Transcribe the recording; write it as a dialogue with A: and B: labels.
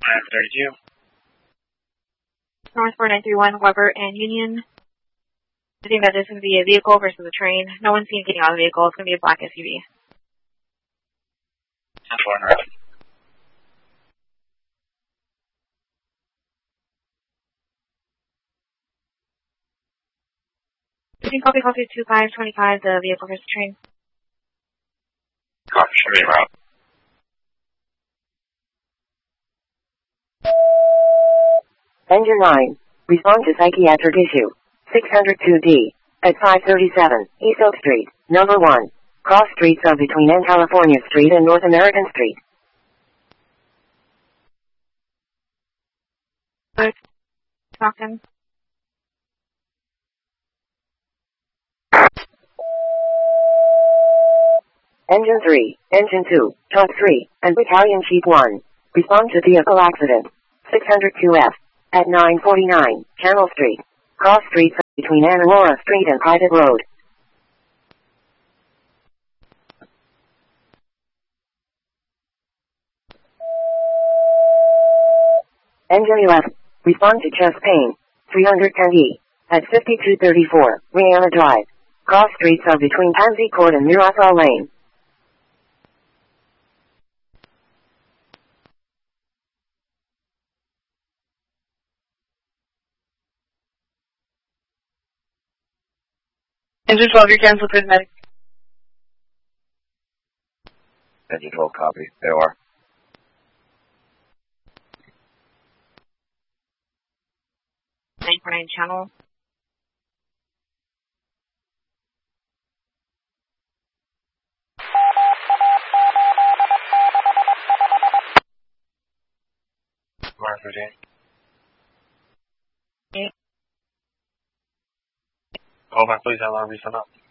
A: 32.
B: North 4931, Weber and Union. I think that this is going to be a vehicle versus a train. No one's seen getting out of the vehicle. It's going to be a black SUV.
A: 10-4 in route.
B: Copy 2525, the vehicle versus train.
A: Copy, should be en route.
C: Engine 9. Respond to psychiatric issue. 602D. At 537 East Oak Street, number 1. Cross streets are between N California Street and North American Street.
B: Good. Talking.
C: Engine 3, Engine 2, Truck 3, and Battalion Chief 1. Respond to vehicle accident. 602F. At 949 Channel Street. Cross streets between Ann Aurora Street and Private Road. Engine 11. Respond to chest pain. 310E. At 5234 Rihanna Drive. Cross streets are between Pansy Court and Mirasol Lane.
B: Engine 12, you're canceled for the medic.
A: Engine 12, copy. AOR.
B: Channel.
A: Mark 15.
B: Okay.
A: Call back, please. How long have you sent up?